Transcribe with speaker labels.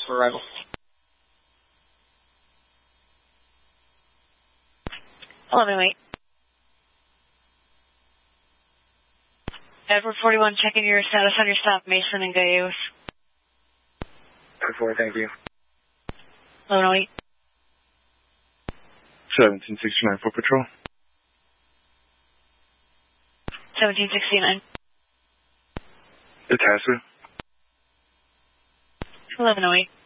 Speaker 1: for arrival.
Speaker 2: Edward 41, checking your status on your stop, Mason and Gallegos.
Speaker 1: 4, thank you.
Speaker 2: 1108.
Speaker 3: 1769 for patrol.
Speaker 2: 1769.
Speaker 3: It's Hassler.
Speaker 2: 1108.